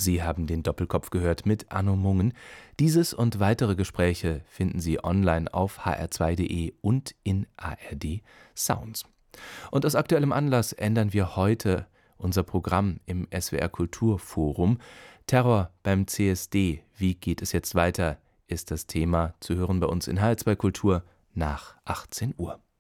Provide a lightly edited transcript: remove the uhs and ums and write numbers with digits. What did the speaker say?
Sie haben den Doppelkopf gehört mit Anno Mungen. Dieses und weitere Gespräche finden Sie online auf hr2.de und in ARD Sounds. Und aus aktuellem Anlass ändern wir heute unser Programm im SWR Kulturforum. Terror beim CSD, wie geht es jetzt weiter, ist das Thema, zu hören bei uns in HR2 Kultur nach 18 Uhr.